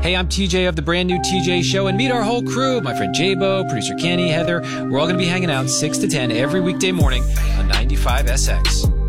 Hey, I'm TJ of the brand new TJ Show, and meet our whole crew. My friend Jabo, producer Kenny, Heather. We're all going to be hanging out 6 to 10 every weekday morning on 95SX.